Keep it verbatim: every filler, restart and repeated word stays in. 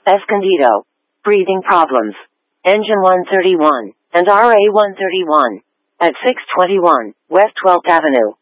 Escondido. Breathing problems. Engine one thirty-one and R A one thirty-one at six twenty-one West twelfth Avenue.